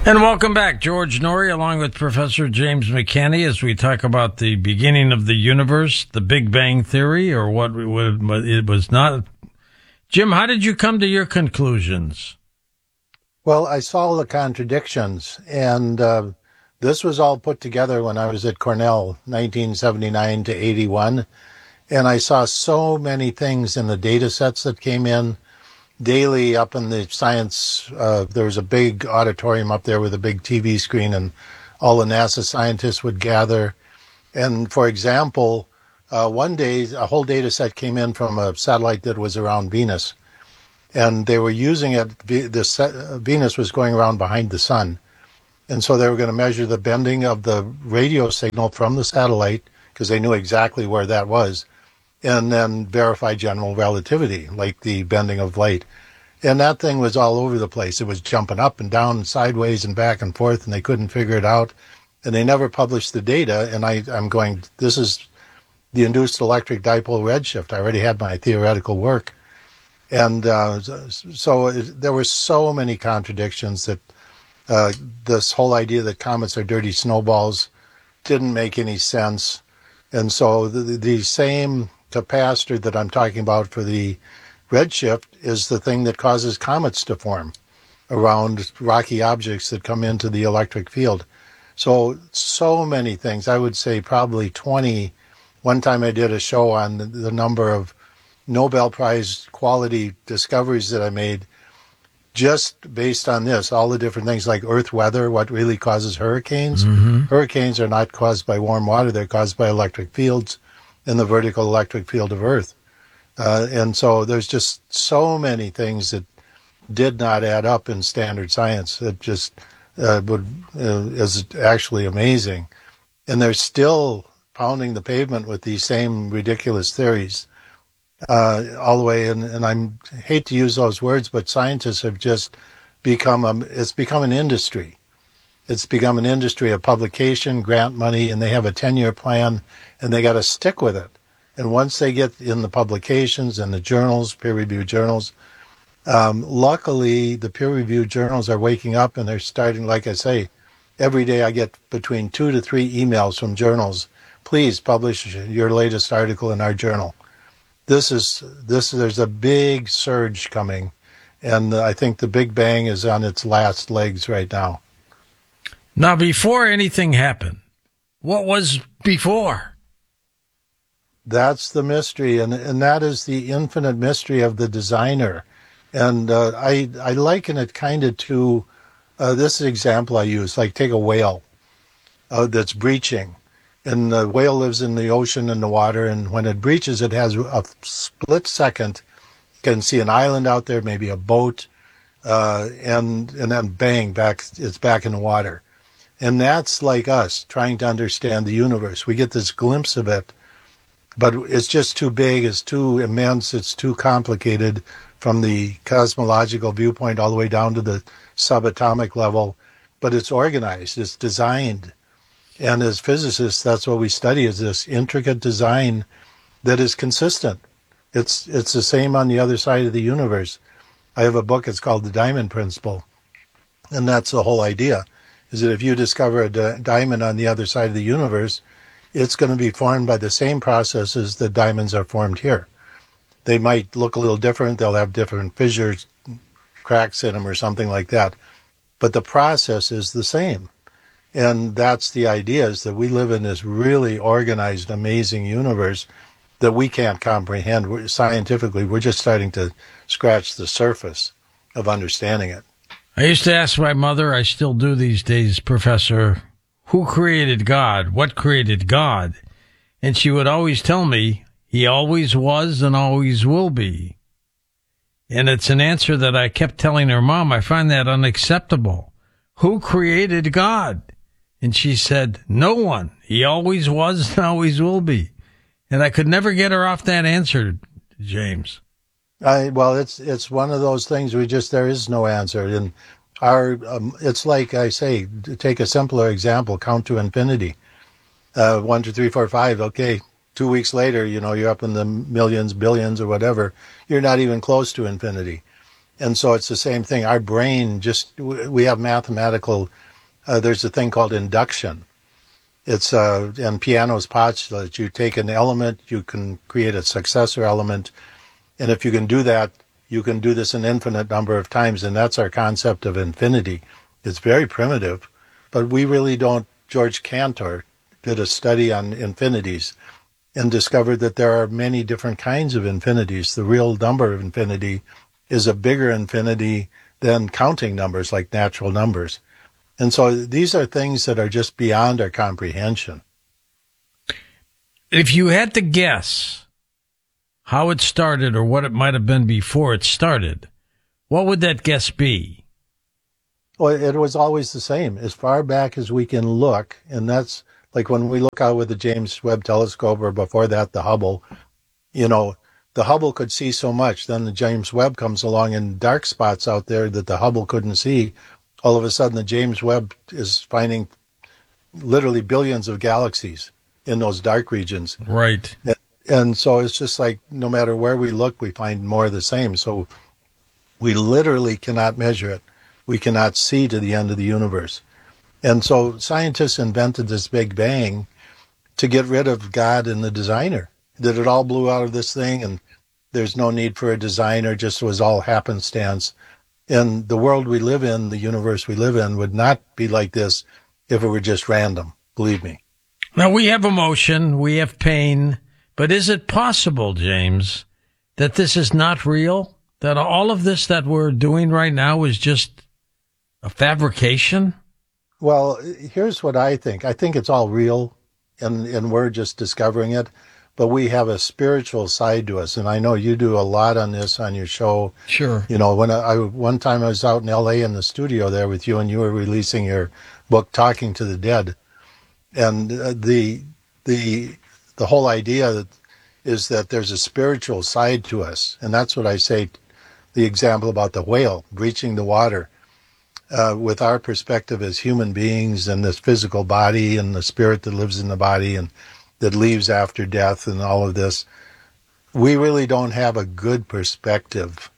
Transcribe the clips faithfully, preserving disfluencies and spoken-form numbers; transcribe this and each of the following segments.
And welcome back, George Noory, along with Professor James McCanney, as we talk about the beginning of the universe, the Big Bang Theory, or what it was not. Jim, how did you come to your conclusions? Well, I saw the contradictions, and uh, this was all put together when I was at Cornell, nineteen seventy-nine to eighty-one, and I saw so many things in the data sets that came in. Daily up in the science, uh, there was a big auditorium up there with a big T V screen, and all the NASA scientists would gather. And for example, uh, one day a whole data set came in from a satellite that was around Venus, and they were using it. The Venus was going around behind the sun, and so they were going to measure the bending of the radio signal from the satellite because they knew exactly where that was, and then verify general relativity, like the bending of light. And that thing was all over the place. It was jumping up and down and sideways and back and forth, and they couldn't figure it out. And they never published the data, and I, I'm going, this is the induced electric dipole redshift. I already had my theoretical work. And uh, so it, there were so many contradictions that uh, this whole idea that comets are dirty snowballs didn't make any sense. And so the, the same capacitor that I'm talking about for the redshift is the thing that causes comets to form around rocky objects that come into the electric field. So, so many things. I would say probably twenty. One time I did a show on the, the number of Nobel Prize quality discoveries that I made just based on this, all the different things like Earth weather, what really causes hurricanes. Mm-hmm. Hurricanes are not caused by warm water, they're caused by electric fields in the vertical electric field of Earth. Uh, and so there's just so many things that did not add up in standard science. It just uh, would, uh, is actually amazing. And they're still pounding the pavement with these same ridiculous theories uh, all the way. And, and I hate to use those words, but scientists have just become, a, it's become an industry. It's become an industry of publication, grant money, and they have a ten-year plan, and they got to stick with it. And once they get in the publications and the journals, peer-reviewed journals, um, luckily the peer-reviewed journals are waking up, and they're starting, like I say, every day I get between two to three emails from journals. Please publish your latest article in our journal. This is, this, there's a big surge coming, and I think the Big Bang is on its last legs right now. Now, before anything happened, what was before? That's the mystery, and and that is the infinite mystery of the designer. And uh, I I liken it kind of to, uh, this is an example I use, like take a whale uh, that's breaching. And the whale lives in the ocean and the water, and when it breaches, it has a split second. You can see an island out there, maybe a boat, uh, and and then bang, back it's back in the water. And that's like us trying to understand the universe. We get this glimpse of it, but it's just too big, it's too immense, it's too complicated from the cosmological viewpoint all the way down to the subatomic level. But it's organized, it's designed. And as physicists, that's what we study, is this intricate design that is consistent. It's it's the same on the other side of the universe. I have a book, it's called The Diamond Principle. And that's the whole idea, is that if you discover a di- diamond on the other side of the universe, it's going to be formed by the same processes that diamonds are formed here. They might look a little different. They'll have different fissures, cracks in them or something like that. But the process is the same. And that's the idea, is that we live in this really organized, amazing universe that we can't comprehend. We're, scientifically, we're just starting to scratch the surface of understanding it. I used to ask my mother, I still do these days, Professor, who created God? What created God? And she would always tell me, he always was and always will be. And it's an answer that I kept telling her mom. I find that unacceptable. Who created God? And she said, no one. He always was and always will be. And I could never get her off that answer, James. I, well, it's it's one of those things we just, there is no answer. And our um, it's like I say, to take a simpler example, count to infinity. Uh, one, two, three, four, five. Okay, two weeks later, you know, you're up in the millions, billions, or whatever. You're not even close to infinity. And so it's the same thing. Our brain just, we have mathematical, uh, there's a thing called induction. It's, uh, and Peano's postulate, you take an element, you can create a successor element. And if you can do that, you can do this an infinite number of times. And that's our concept of infinity. It's very primitive, but we really don't. George Cantor did a study on infinities and discovered that there are many different kinds of infinities. The real number of infinity is a bigger infinity than counting numbers like natural numbers. And so these are things that are just beyond our comprehension. If you had to guess how it started or what it might have been before it started, what would that guess be? Well, it was always the same, as far back as we can look. And that's like when we look out with the James Webb Telescope, or before that, the Hubble, you know, the Hubble could see so much. Then the James Webb comes along in dark spots out there that the Hubble couldn't see. All of a sudden, the James Webb is finding literally billions of galaxies in those dark regions. Right. And so it's just like no matter where we look, we find more of the same. So we literally cannot measure it. We cannot see to the end of the universe. And so scientists invented this Big Bang to get rid of God and the designer. That it all blew out of this thing and there's no need for a designer, just was all happenstance. And the world we live in, the universe we live in, would not be like this if it were just random, believe me. Now, we have emotion, we have pain, but is it possible, James, that this is not real? That all of this that we're doing right now is just a fabrication? Well, here's what I think. I think it's all real, and, and we're just discovering it. But we have a spiritual side to us, and I know you do a lot on this on your show. Sure. You know, when I, I one time I was out in L A in the studio there with you, and you were releasing your book, Talking to the Dead, and uh, the the the whole idea is that there's a spiritual side to us, and that's what I say. The example about the whale breaching the water. Uh, with our perspective as human beings and this physical body and the spirit that lives in the body and that leaves after death and all of this, we really don't have a good perspective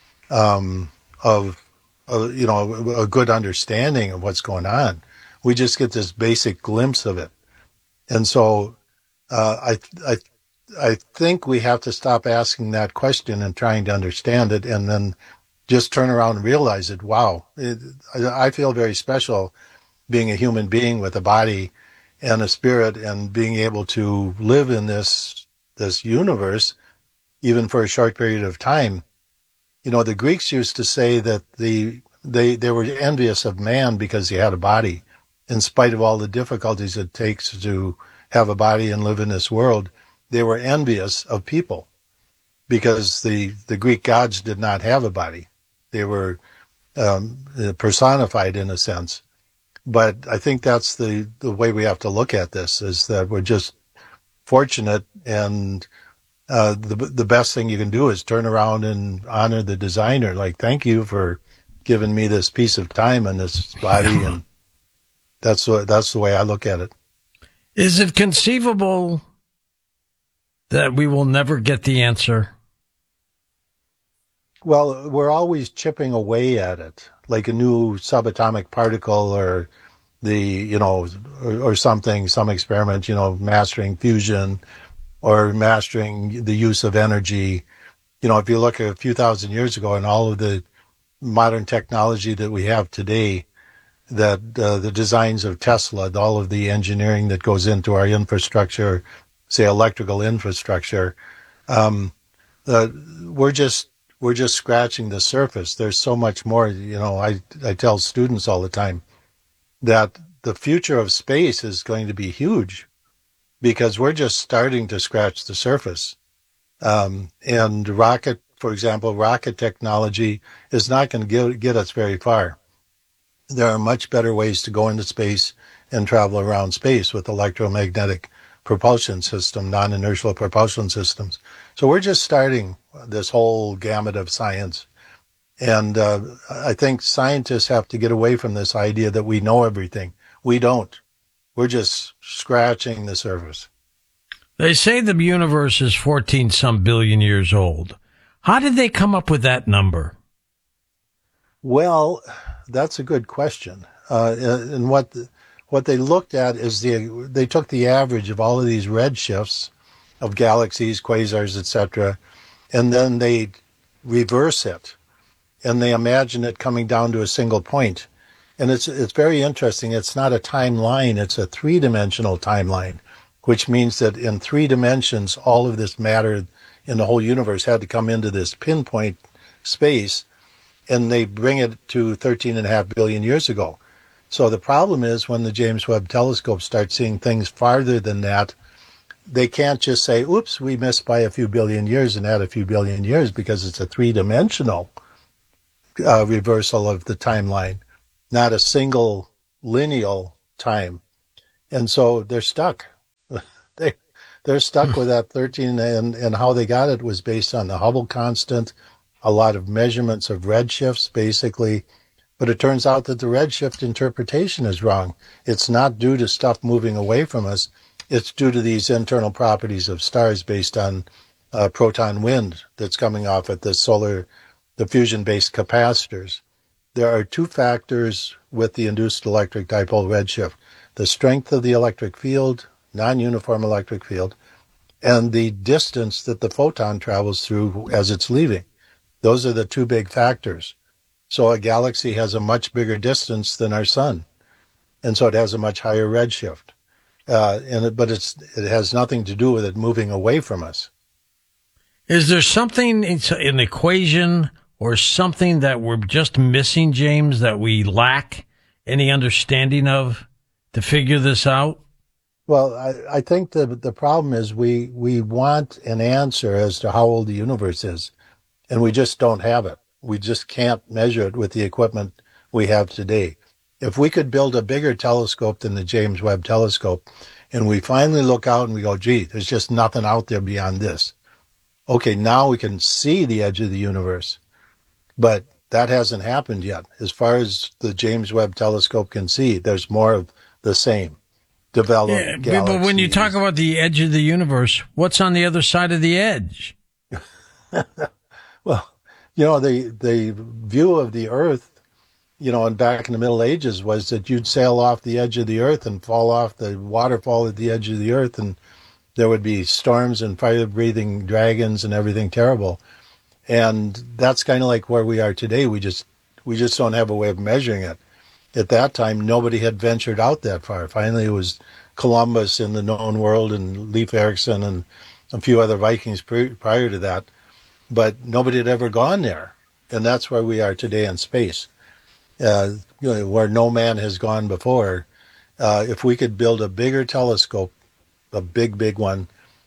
um, of, of, you know, a good understanding of what's going on. We just get this basic glimpse of it. And so uh, I, I, I think we have to stop asking that question and trying to understand it, and then just turn around and realize it. Wow, it, I, I feel very special being a human being with a body and a spirit, and being able to live in this this universe, even for a short period of time. You know, the Greeks used to say that the they they were envious of man because he had a body, in spite of all the difficulties it takes to have a body and live in this world. They were envious of people because the the Greek gods did not have a body. They were um, personified in a sense. But I think that's the, the way we have to look at this, is that we're just fortunate, and uh, the the best thing you can do is turn around and honor the designer. Like, thank you for giving me this piece of time and this body, and that's what that's the way I look at it. Is it conceivable that we will never get the answer? Well, we're always chipping away at it, like a new subatomic particle, or the, you know, or, or something, some experiment, you know, mastering fusion or mastering the use of energy. You know, if you look at a few thousand years ago and all of the modern technology that we have today, that uh, the designs of Tesla, all of the engineering that goes into our infrastructure, say electrical infrastructure, um, uh, we're just We're just scratching the surface. There's so much more. You know, I, I tell students all the time that the future of space is going to be huge, because we're just starting to scratch the surface. Um, and rocket, for example, rocket technology is not going to get, get us very far. There are much better ways to go into space and travel around space with electromagnetic propulsion system, non-inertial propulsion systems. So we're just starting this whole gamut of science. And uh, I think scientists have to get away from this idea that we know everything. We don't. We're just scratching the surface. They say the universe is fourteen some billion years old. How did they come up with that number? Well, that's a good question. Uh, and what what they looked at is the they took the average of all of these redshifts of galaxies, quasars, et cetera, and then they reverse it and they imagine it coming down to a single point. And it's it's very interesting. It's not a timeline; it's a three-dimensional timeline, which means that in three dimensions, all of this matter in the whole universe had to come into this pinpoint space, and they bring it to thirteen and a half billion years ago. So the problem is when the James Webb Telescope starts seeing things farther than that, they can't just say, oops, we missed by a few billion years and add a few billion years, because it's a three-dimensional uh, reversal of the timeline, not a single lineal time. And so they're stuck. they, they're stuck with that thirteen, and, and how they got it was based on the Hubble constant, a lot of measurements of redshifts, basically. But it turns out that the redshift interpretation is wrong. It's not due to stuff moving away from us. It's due to these internal properties of stars based on uh, proton wind that's coming off at the solar, the fusion-based capacitors. There are two factors with the induced electric dipole redshift: the strength of the electric field, non-uniform electric field, and the distance that the photon travels through as it's leaving. Those are the two big factors. So a galaxy has a much bigger distance than our sun, and so it has a much higher redshift. Uh, and it, but it's it has nothing to do with it moving away from us. Is there something in an equation or something that we're just missing, James, that we lack any understanding of to figure this out? Well, I, I think the the problem is we we want an answer as to how old the universe is, and we just don't have it. We just can't measure it with the equipment we have today. If we could build a bigger telescope than the James Webb Telescope, and we finally look out and we go, gee, there's just nothing out there beyond this. Okay, now we can see the edge of the universe. But that hasn't happened yet. As far as the James Webb Telescope can see, there's more of the same developed yeah, galaxies. But when you talk about the edge of the universe, what's on the other side of the edge? Well, you know, the, the view of the Earth, you know, and back in the Middle Ages was that you'd sail off the edge of the Earth and fall off the waterfall at the edge of the Earth, and there would be storms and fire-breathing dragons and everything terrible. And that's kind of like where we are today. We just we just don't have a way of measuring it. At that time, nobody had ventured out that far. Finally, it was Columbus in the known world and Leif Erikson and a few other Vikings pre- prior to that. But nobody had ever gone there. And that's where we are today in space, uh, you know, where no man has gone before. Uh, if we could build a bigger telescope, a big, big one,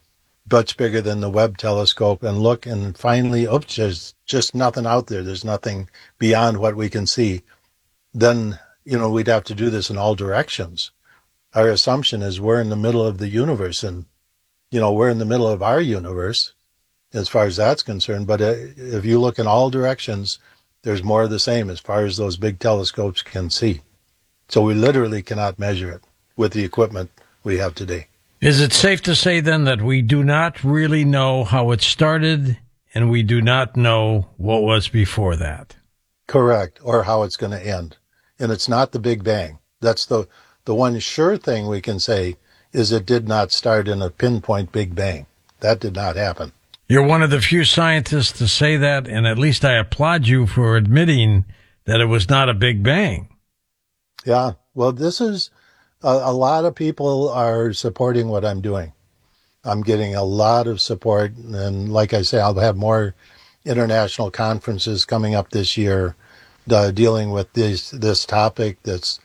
much bigger than the Webb telescope, and look and finally, oops, there's just nothing out there. There's nothing beyond what we can see. Then, you know, we'd have to do this in all directions. Our assumption is we're in the middle of the universe, and, you know, we're in the middle of our universe as far as that's concerned. But if you look in all directions, there's more of the same as far as those big telescopes can see. So we literally cannot measure it with the equipment we have today. Is it safe to say then that we do not really know how it started, and we do not know what was before that? Correct, or how it's going to end. And it's not the Big Bang. That's the the one sure thing we can say is it did not start in a pinpoint Big Bang. That did not happen. You're one of the few scientists to say that, and at least I applaud you for admitting that it was not a Big Bang. Yeah, well, this is, a, a lot of people are supporting what I'm doing. I'm getting a lot of support, and like I say, I'll have more international conferences coming up this year uh, dealing with this this topic. That's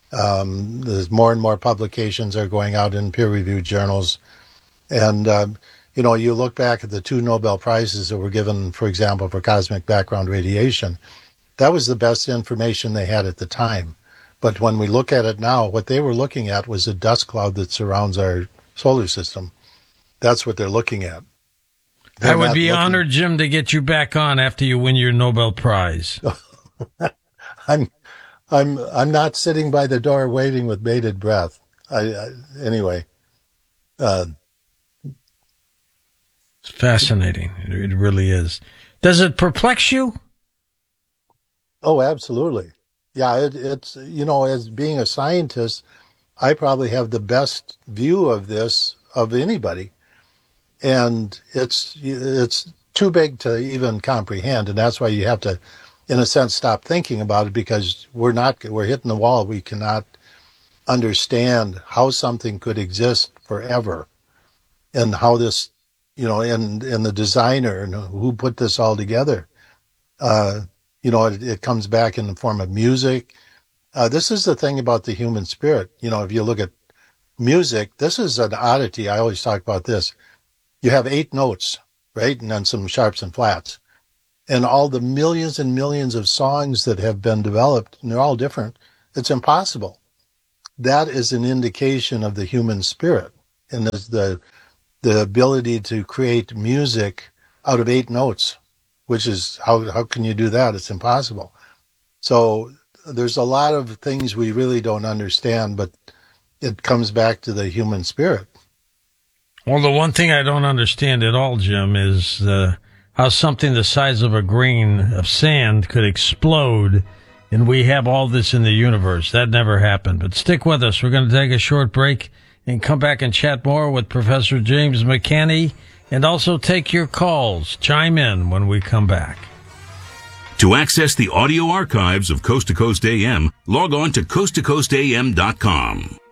um, there's more and more publications are going out in peer-reviewed journals, and uh, you know, you look back at the two Nobel Prizes that were given, for example, for cosmic background radiation. That was the best information they had at the time. But when we look at it now, what they were looking at was a dust cloud that surrounds our solar system. That's what they're looking at. They're I would be looking... honored, Jim, to get you back on after you win your Nobel Prize. I'm, I'm, I'm not sitting by the door waiting with bated breath. I, I anyway. Uh, It's fascinating. It really is. Does it perplex you? Oh, absolutely. Yeah, it, it's, you know, as being a scientist, I probably have the best view of this of anybody. And it's, it's too big to even comprehend. And that's why you have to, in a sense, stop thinking about it because we're not, we're hitting the wall. We cannot understand how something could exist forever and how this, you know, and, and the designer and who put this all together. Uh, you know, it, it comes back in the form of music. Uh, this is the thing about the human spirit. You know, if you look at music, this is an oddity. I always talk about this. You have eight notes, right? And then some sharps and flats. And all the millions and millions of songs that have been developed, and they're all different. It's impossible. That is an indication of the human spirit and the, the, the ability to create music out of eight notes, which is, how, how can you do that? It's impossible. So there's a lot of things we really don't understand, but it comes back to the human spirit. Well, the one thing I don't understand at all, Jim, is uh, how something the size of a grain of sand could explode, and we have all this in the universe. That never happened. But stick with us. We're going to take a short break and come back and chat more with Professor James McCanney, and also take your calls. Chime in when we come back. To access the audio archives of Coast to Coast A M, log on to coast to coast a m dot com.